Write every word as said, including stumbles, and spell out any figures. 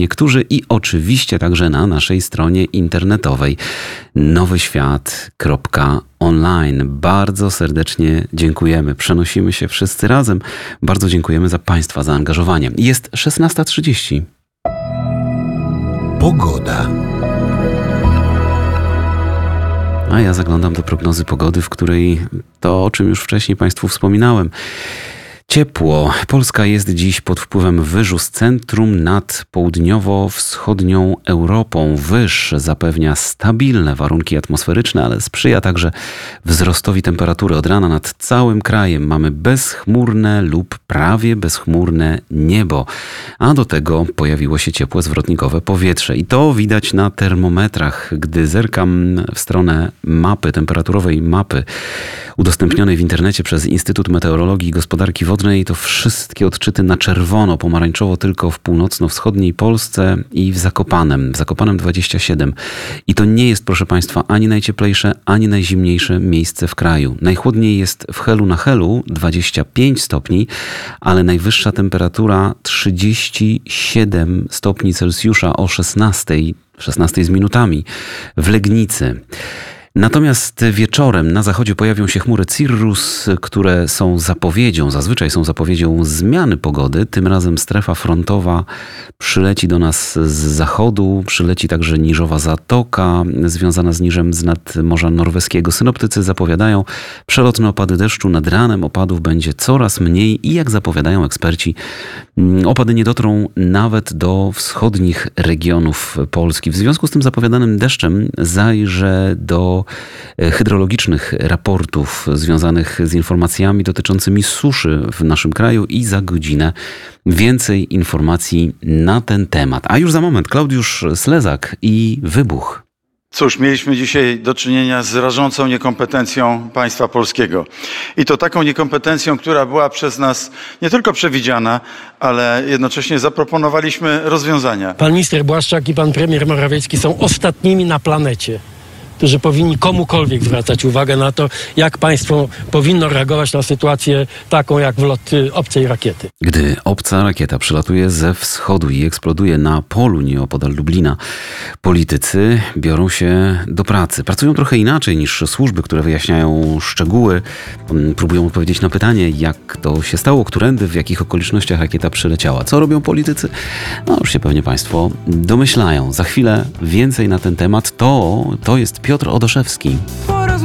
niektórzy i oczywiście także na naszej stronie internetowej nowy świat kropka online. Bardzo serdecznie dziękujemy. Przenosimy się wszyscy razem. Bardzo dziękujemy za Państwa zaangażowanie. Jest szesnasta trzydzieści. Pogoda. A ja zaglądam do prognozy pogody, w której to, o czym już wcześniej Państwu wspominałem. Ciepło. Polska jest dziś pod wpływem wyżu z centrum nad południowo-wschodnią Europą. Wyż zapewnia stabilne warunki atmosferyczne, ale sprzyja także wzrostowi temperatury. Od rana nad całym krajem mamy bezchmurne lub prawie bezchmurne niebo. A do tego pojawiło się ciepłe zwrotnikowe powietrze. I to widać na termometrach. Gdy zerkam w stronę mapy, temperaturowej mapy udostępnionej w internecie przez Instytut Meteorologii i Gospodarki Wodnej, to wszystkie odczyty na czerwono, pomarańczowo tylko w północno-wschodniej Polsce i w Zakopanem. W Zakopanem dwadzieścia siedem. I to nie jest, proszę Państwa, ani najcieplejsze, ani najzimniejsze miejsce w kraju. Najchłodniej jest w Helu na Helu, dwadzieścia pięć stopni, ale najwyższa temperatura trzydzieści siedem stopni Celsjusza o szesnastej, szesnastej z minutami w Legnicy. Natomiast wieczorem na zachodzie pojawią się chmury cirrus, które są zapowiedzią, zazwyczaj są zapowiedzią zmiany pogody. Tym razem strefa frontowa przyleci do nas z zachodu, przyleci także niżowa zatoka związana z niżem z nad Morza Norweskiego. Synoptycy zapowiadają przelotne opady deszczu. Nad ranem opadów będzie coraz mniej i jak zapowiadają eksperci, opady nie dotrą nawet do wschodnich regionów Polski. W związku z tym zapowiadanym deszczem zajrzę do hydrologicznych raportów związanych z informacjami dotyczącymi suszy w naszym kraju i za godzinę więcej informacji na ten temat. A już za moment Klaudiusz Slezak i wybuch. Cóż, mieliśmy dzisiaj do czynienia z rażącą niekompetencją państwa polskiego. I to taką niekompetencją, która była przez nas nie tylko przewidziana, ale jednocześnie zaproponowaliśmy rozwiązania. Pan minister Błaszczak i pan premier Morawiecki są ostatnimi na planecie, którzy powinni komukolwiek zwracać uwagę na to, jak państwo powinno reagować na sytuację taką jak wlot obcej rakiety. Gdy obca rakieta przylatuje ze wschodu i eksploduje na polu nieopodal Lublina, politycy biorą się do pracy. Pracują trochę inaczej niż służby, które wyjaśniają szczegóły, próbują odpowiedzieć na pytanie, jak to się stało, którędy, w jakich okolicznościach rakieta przyleciała. Co robią politycy? No już się pewnie Państwo domyślają. Za chwilę więcej na ten temat. To, to jest Piotr Odoszewski.